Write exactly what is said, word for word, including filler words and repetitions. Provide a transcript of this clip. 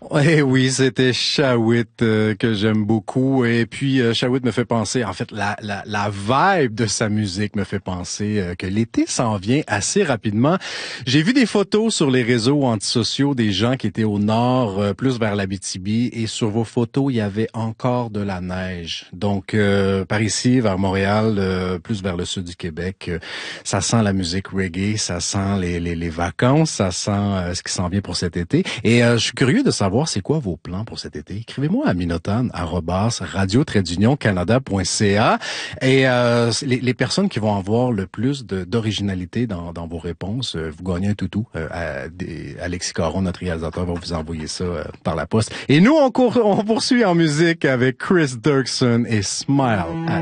Eh oui, c'était Shawit euh, que j'aime beaucoup. Et puis, euh, Shawit me fait penser, en fait, la, la, la vibe de sa musique me fait penser euh, que l'été s'en vient assez rapidement. J'ai vu des photos sur les réseaux antisociaux des gens qui étaient au nord, euh, plus vers l'Abitibi, et sur vos photos, il y avait encore de la neige. Donc, euh, par ici, vers Montréal, euh, plus vers le sud du Québec, euh, ça sent la musique reggae, ça sent les, les, les vacances, ça sent euh, ce qui s'en vient pour cet été. Et euh, je suis curieux de savoir c'est quoi vos plans pour cet été. Écrivez-moi à minotan arobase radio trait d'union canada point c a. Et euh, les, les personnes qui vont avoir le plus de, d'originalité dans, dans vos réponses, euh, vous gagnez un toutou. Euh, à, des, Alexis Caron, notre réalisateur, va vous envoyer ça euh, par la poste. Et nous, on, court, on poursuit en musique avec Chris Dirksen et Smile.